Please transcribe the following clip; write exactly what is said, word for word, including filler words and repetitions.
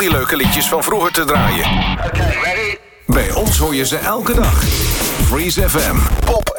die leuke liedjes van vroeger te draaien. Okay, ready? Bij ons hoor je ze elke dag. Freeze F M. Pop